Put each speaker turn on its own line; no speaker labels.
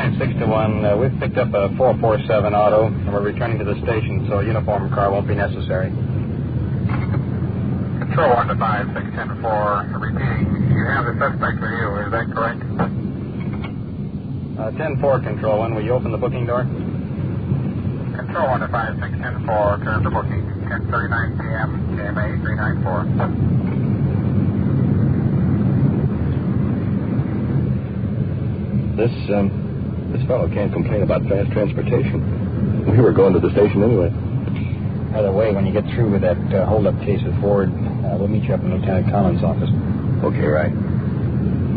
9, 6 to 1. We've picked up a 447 auto, and we're returning to the station, so a uniform car won't be necessary.
Control 1 to 5, 610-4. Repeating, you have the suspect with you, is that correct?
10-4, Control 1. Will you open the booking door?
Control 1 to 5, 610-4. Turn to booking. 10:39 p.m. KMA 394.
This fellow can't complain about fast transportation. We were going to the station anyway.
By the way, when you get through with that hold-up case with Ford, we'll meet you up in Lieutenant Collins' office.
Okay, right.